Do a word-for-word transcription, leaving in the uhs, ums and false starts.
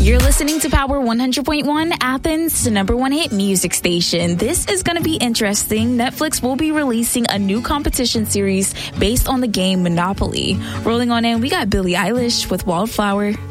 You're listening to Power one hundred point one, Athens, the number one hit music station. This is going to be interesting. Netflix will be releasing a new competition series based on the game Monopoly. Rolling on in, we got Billie Eilish with Wildflower.